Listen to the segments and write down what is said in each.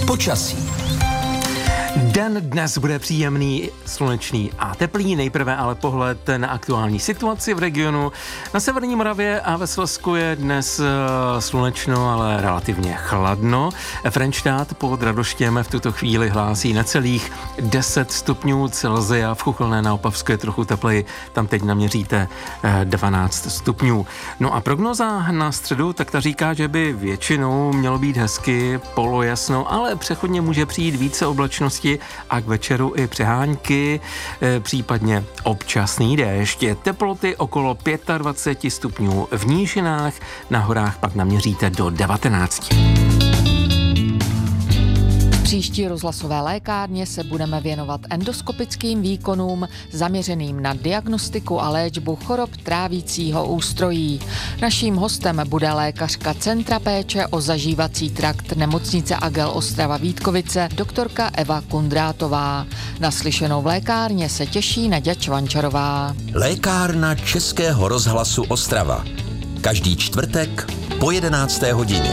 Počasí. Den dnes bude příjemný, slunečný a teplý. Nejprve ale pohled na aktuální situaci v regionu. Na severní Moravě a ve Slezsku je dnes slunečno, ale relativně chladno. Frenštát pod Radoštěm v tuto chvíli hlásí necelých 10 stupňů Celsia. V Chuchelné na Opavsku je trochu tepleji, tam teď naměříte 12 stupňů. No a prognoza na středu, tak ta říká, že by většinou mělo být hezky, polojasno, ale přechodně může přijít více oblačnosti a k večeru i přehánky, případně občasný déšť. Teploty okolo 25 stupňů v nížinách, na horách pak naměříte do 19. V příští rozhlasové lékárně se budeme věnovat endoskopickým výkonům zaměřeným na diagnostiku a léčbu chorob trávícího ústrojí. Naším hostem bude lékařka Centra péče o zažívací trakt nemocnice Agel Ostrava Vítkovice, doktorka Eva Kundrátová. Naslyšenou v lékárně se těší Naďa Čvančarová. Lékárna Českého rozhlasu Ostrava. Každý čtvrtek po 11. hodině.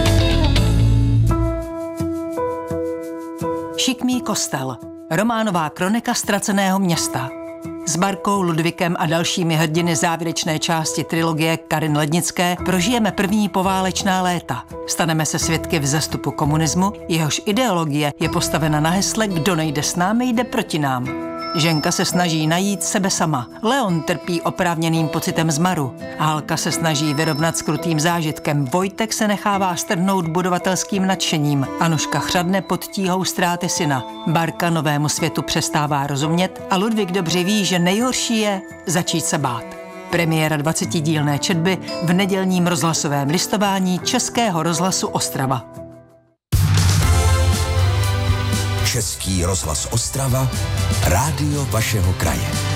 Šikmý kostel. Románová kronika ztraceného města. S Barkou, Ludvíkem a dalšími hrdiny závěrečné části trilogie Karin Lednické prožijeme první poválečná léta. Staneme se svědky vzestupu komunismu, jehož ideologie je postavena na hesle Kdo nejde s námi, jde proti nám. Ženka se snaží najít sebe sama. Leon trpí oprávněným pocitem zmaru. Halka se snaží vyrovnat s krutým zážitkem. Vojtek se nechává strhnout budovatelským nadšením. Anuška chřadne pod tíhou ztráty syna. Barka novému světu přestává rozumět a Ludvík dobře ví, že nejhorší je začít se bát. Premiéra 20dílné četby v nedělním rozhlasovém listování Českého rozhlasu Ostrava. Český rozhlas Ostrava, rádio vašeho kraje.